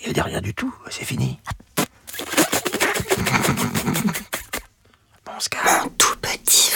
Il dit rien du tout, c'est fini. Bon, Scar. Mon tout petit